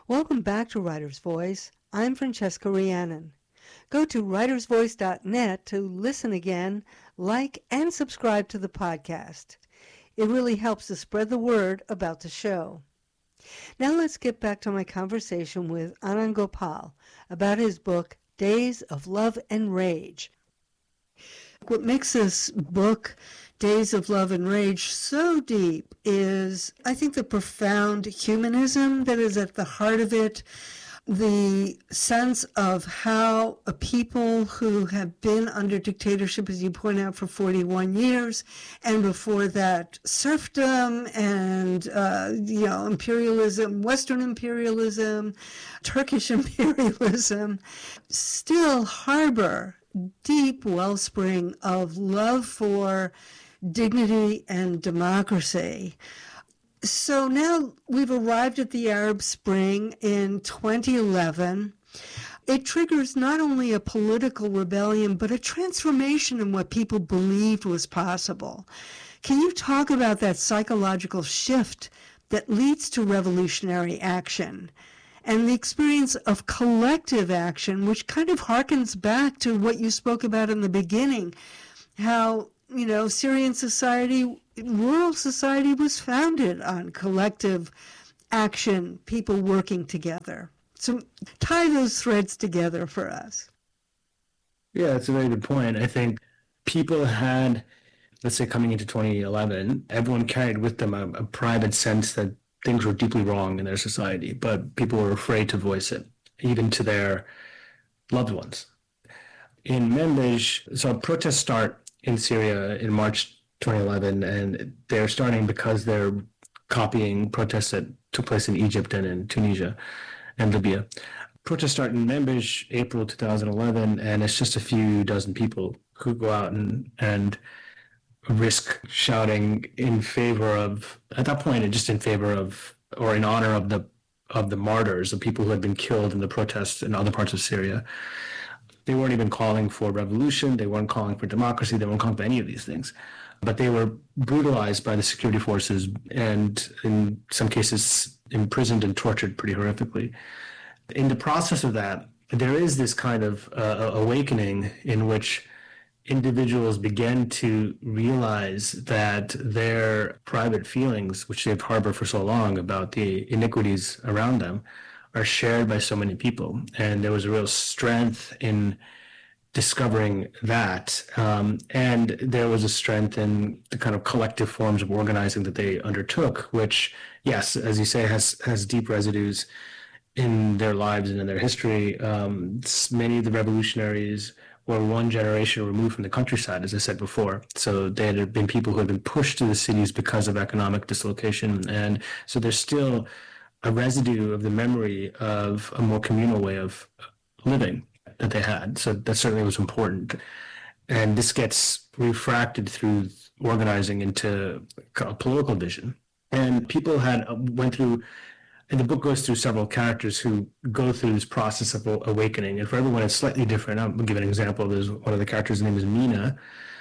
Welcome back to Writer's Voice. I'm Francesca Rhiannon. Go to writersvoice.net to listen again, like, and subscribe to the podcast. It really helps to spread the word about the show. Now let's get back to my conversation with Anand Gopal about his book, Days of Love and Rage. What makes this book, Days of Love and Rage, so deep is, I think, the profound humanism that is at the heart of it, the sense of how a people who have been under dictatorship, as you point out, for 41 years, and before that, serfdom and, imperialism, Western imperialism, Turkish imperialism, still harbor deep wellspring of love for dignity and democracy. So now we've arrived at the Arab Spring in 2011. It triggers not only a political rebellion, but a transformation in what people believed was possible. Can you talk about that psychological shift that leads to revolutionary action and the experience of collective action, which kind of harkens back to what you spoke about in the beginning, how, Syrian society, rural society was founded on collective action, people working together. So tie those threads together for us. Yeah, that's a very good point. I think people had, let's say coming into 2011, everyone carried with them a private sense that things were deeply wrong in their society, but people were afraid to voice it, even to their loved ones. In Manbij, so protests start in Syria in March 2011, and they're starting because they're copying protests that took place in Egypt and in Tunisia and Libya. Protests start in Manbij, April 2011, and it's just a few dozen people who go out and risk shouting in favor of, at that point, just in favor of, or in honor of the martyrs, the people who had been killed in the protests in other parts of Syria. They weren't even calling for revolution. They weren't calling for democracy. They weren't calling for any of these things. But they were brutalized by the security forces and in some cases imprisoned and tortured pretty horrifically. In the process of that, there is this kind of awakening in which individuals begin to realize that their private feelings, which they've harbored for so long about the iniquities around them, are shared by so many people. And there was a real strength in discovering that. And there was a strength in the kind of collective forms of organizing that they undertook, which, yes, as you say, has deep residues in their lives and in their history. Many of the revolutionaries were one generation removed from the countryside, as I said before. So there had been people who had been pushed to the cities because of economic dislocation. And so there's still a residue of the memory of a more communal way of living that they had. So that certainly was important. And this gets refracted through organizing into a political vision. And people went through, and the book goes through several characters who go through this process of awakening. And for everyone, it's slightly different. I'll give an example. There's one of the characters' name is Mina,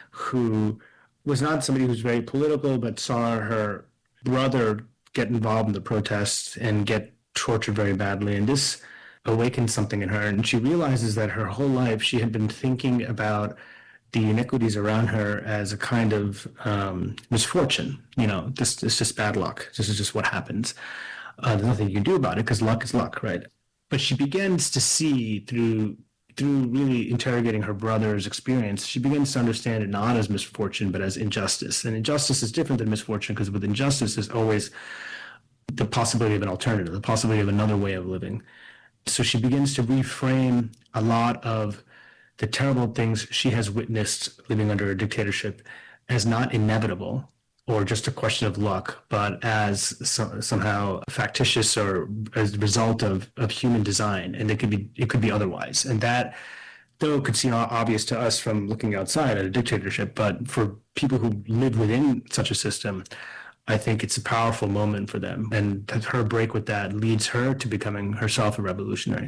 who was not somebody who's very political, but saw her brother get involved in the protests and get tortured very badly. And this awakened something in her. And she realizes that her whole life she had been thinking about the iniquities around her as a kind of misfortune. This is just bad luck. This is just what happens. There's nothing you can do about it because luck is luck, right? But she begins to see through really interrogating her brother's experience, she begins to understand it not as misfortune, but as injustice. And injustice is different than misfortune because with injustice is always the possibility of an alternative, the possibility of another way of living. So she begins to reframe a lot of the terrible things she has witnessed living under a dictatorship as not inevitable or just a question of luck, but as somehow factitious or as a result of human design. And it could be otherwise. And that, though it could seem obvious to us from looking outside at a dictatorship, but for people who live within such a system, I think it's a powerful moment for them. And her break with that leads her to becoming herself a revolutionary.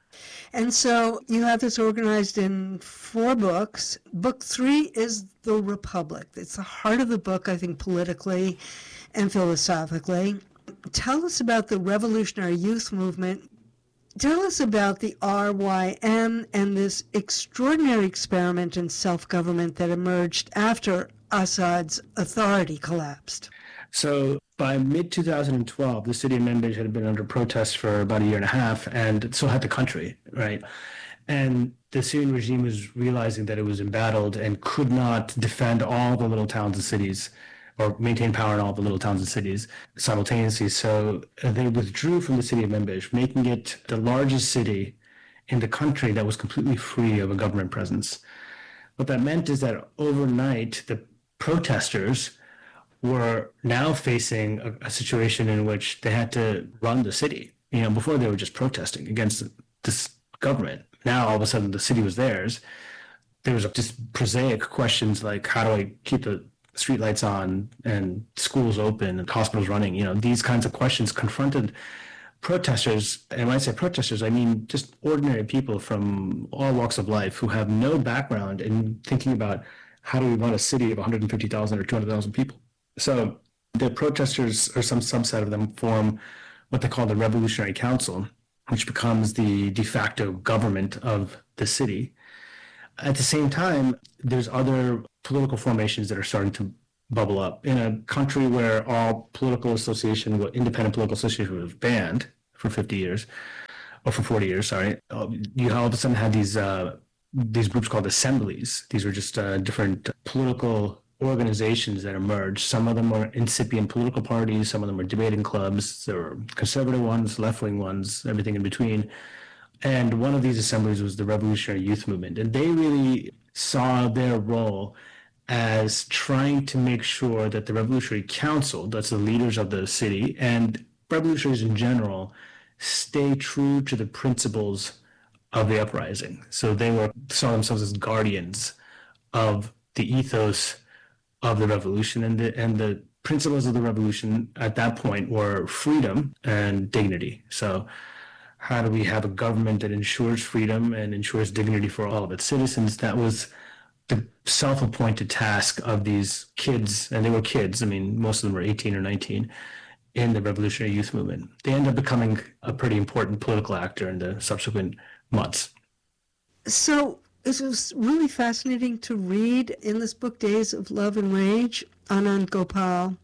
And so you have this organized in 4 books. Book 3 is The Republic. It's the heart of the book, I think, politically and philosophically. Tell us about the Revolutionary Youth Movement. Tell us about the RYM and this extraordinary experiment in self-government that emerged after Assad's authority collapsed. So by mid-2012, the city of Manbij had been under protest for about a year and a half, and so had the country, right? And the Syrian regime was realizing that it was embattled and could not defend all the little towns and cities or maintain power in all the little towns and cities simultaneously. So they withdrew from the city of Manbij, making it the largest city in the country that was completely free of a government presence. What that meant is that overnight, the protesters were now facing a situation in which they had to run the city. You know, before they were just protesting against this government. Now, all of a sudden, the city was theirs. There was just prosaic questions like, how do I keep the streetlights on and schools open and hospitals running? You know, these kinds of questions confronted protesters. And when I say protesters, I mean just ordinary people from all walks of life who have no background in thinking about how do we run a city of 150,000 or 200,000 people. So the protesters, or some subset of them, form what they call the Revolutionary Council, which becomes the de facto government of the city. At the same time, there's other political formations that are starting to bubble up. In a country where all political association, independent political association was banned for 50 years, or for 40 years, sorry, you all of a sudden had these groups called assemblies. These were just different political organizations that emerged. Some of them were incipient political parties, some of them were debating clubs. There were conservative ones, left-wing ones, everything in between. And one of these assemblies was the Revolutionary Youth Movement. And they really saw their role as trying to make sure that the Revolutionary Council, that's the leaders of the city, and revolutionaries in general, stay true to the principles of the uprising. So they saw themselves as guardians of the ethos of the revolution, and the principles of the revolution at that point were freedom and dignity. So how do we have a government that ensures freedom and ensures dignity for all of its citizens? That was the self-appointed task of these kids, and they were kids. I mean, most of them were 18 or 19 in the Revolutionary Youth Movement. They ended up becoming a pretty important political actor in the subsequent months. So it was really fascinating to read in this book, Days of Love and Rage, Anand Gopal,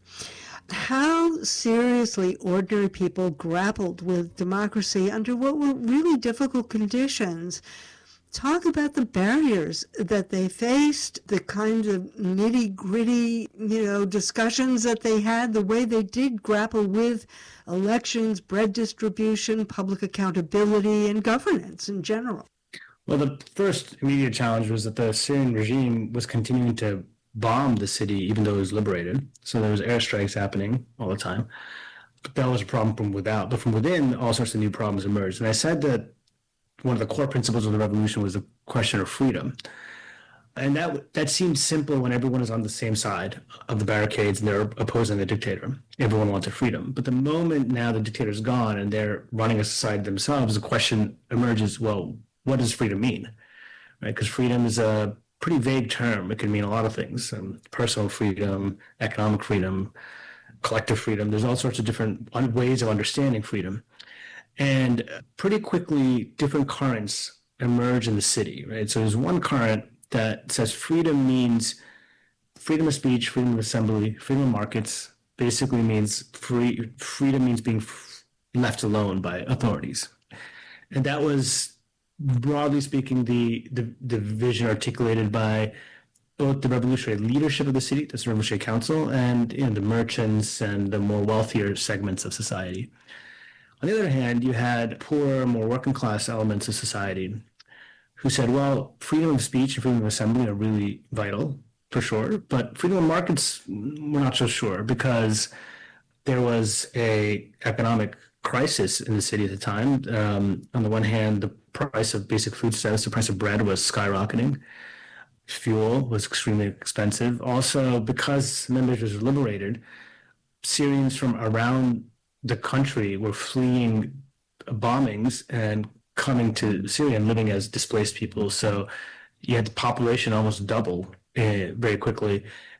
how seriously ordinary people grappled with democracy under what were really difficult conditions. Talk about the barriers that they faced, the kind of nitty-gritty, discussions that they had, the way they did grapple with elections, bread distribution, public accountability, and governance in general. Well, the first immediate challenge was that the Syrian regime was continuing to bomb the city even though it was liberated. So there was airstrikes happening all the time. But that was a problem from without. But from within, all sorts of new problems emerged. And I said that one of the core principles of the revolution was the question of freedom. And that seemed simple when everyone is on the same side of the barricades and they're opposing the dictator. Everyone wanted freedom. But the moment now the dictator's gone and they're running a society themselves, the question emerges, well, what does freedom mean? Right? Because freedom is a pretty vague term. It can mean a lot of things: personal freedom, economic freedom, collective freedom. There's all sorts of different ways of understanding freedom. And pretty quickly, different currents emerge in the city, right? So there's one current that says freedom means freedom of speech, freedom of assembly, freedom of markets. Basically means freedom means being left alone by authorities. And that was, broadly speaking, the vision articulated by both the revolutionary leadership of the city, that's the Revolutionary Council, and the merchants and the more wealthier segments of society. On the other hand, you had poorer, more working class elements of society who said, well, freedom of speech and freedom of assembly are really vital, for sure, but freedom of markets, we're not so sure, because there was a economic crisis in the city at the time. On the one hand, the price of basic foodstuffs, the price of bread was skyrocketing. Fuel was extremely expensive. Also, because Manbij was liberated, Syrians from around the country were fleeing bombings and coming to Syria and living as displaced people. So you had the population almost double very quickly.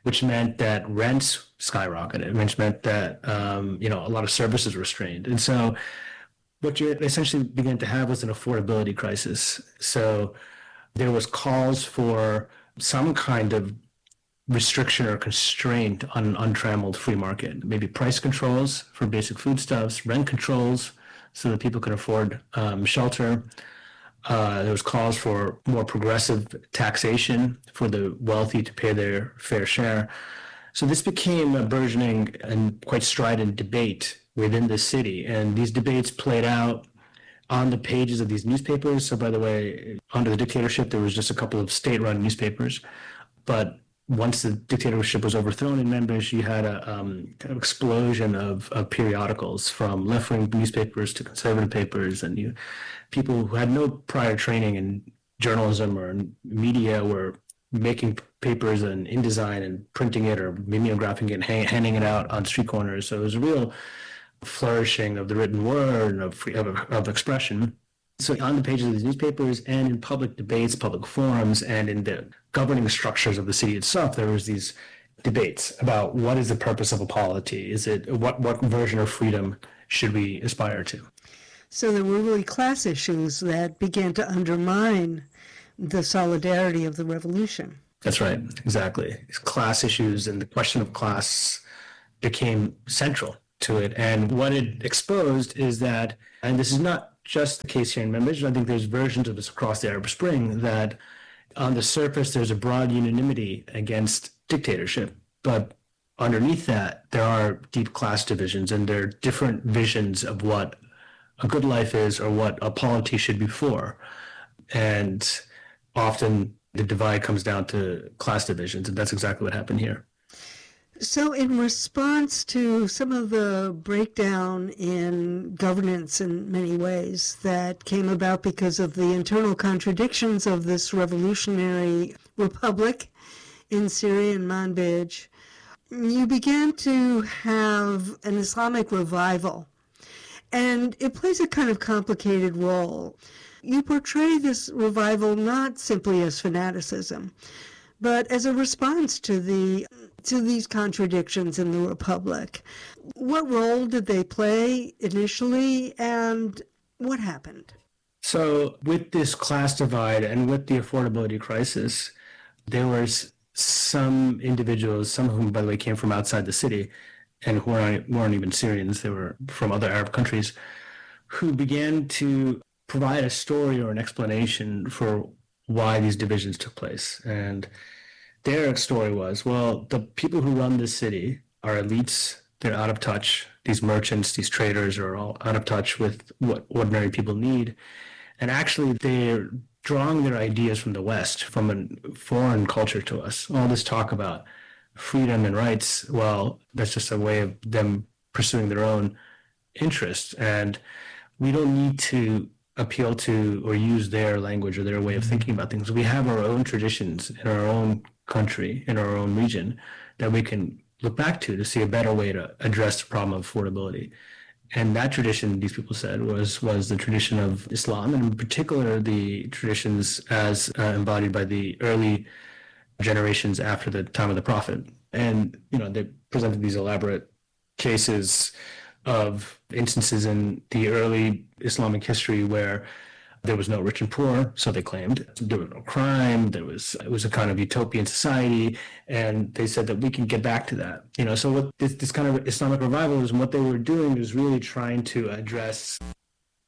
which meant that rents skyrocketed, which meant that a lot of services were strained. And so what you essentially began to have was an affordability crisis. So there was calls for some kind of restriction or constraint on an untrammeled free market, maybe price controls for basic foodstuffs, rent controls so that people could afford shelter. There was calls for more progressive taxation for the wealthy to pay their fair share. So this became a burgeoning and quite strident debate within the city. And these debates played out on the pages of these newspapers. So by the way, under the dictatorship, there was just a couple of state-run newspapers. But once the dictatorship was overthrown in Manbij, you had a kind of explosion of periodicals, from left-wing newspapers to conservative papers, and people who had no prior training in journalism or in media were making papers in InDesign and printing it or mimeographing it and handing it out on street corners. So it was a real flourishing of the written word and of expression. So on the pages of these newspapers and in public debates, public forums, and in the governing structures of the city itself, there was these debates about what is the purpose of a polity? Is it what version of freedom should we aspire to? So there were really class issues that began to undermine the solidarity of the revolution. That's right, exactly. Class issues and the question of class became central to it. And what it exposed is that, and this is not just the case here in Manbij, I think there's versions of this across the Arab Spring, that on the surface there's a broad unanimity against dictatorship, but underneath that there are deep class divisions, and there are different visions of what a good life is or what a polity should be for. And often the divide comes down to class divisions, and that's exactly what happened here. So in response to some of the breakdown in governance in many ways that came about because of the internal contradictions of this revolutionary republic in Syria and Manbij, you began to have an Islamic revival. And it plays a kind of complicated role. You portray this revival not simply as fanaticism, but as a response to these contradictions in the Republic. What role did they play initially, and what happened? So with this class divide and with the affordability crisis, there was some individuals, some of whom, by the way, came from outside the city and who weren't even Syrians, they were from other Arab countries, who began to provide a story or an explanation for why these divisions took place. And their story was, well, the people who run this city are elites. They're out of touch. These merchants, these traders are all out of touch with what ordinary people need. And actually, they're drawing their ideas from the West, from a foreign culture to us. All this talk about freedom and rights, well, that's just a way of them pursuing their own interests. And we don't need to appeal to or use their language or their way of thinking about things. We have our own traditions in our own country, in our own region, that we can look back to see a better way to address the problem of affordability. And that tradition, these people said, was the tradition of Islam, and in particular the traditions as embodied by the early generations after the time of the Prophet. And they presented these elaborate cases of instances in the early Islamic history where there was no rich and poor, so they claimed. There was no crime. It was a kind of utopian society, and they said that we can get back to that. So what this kind of Islamic revival is, and what they were doing was really trying to address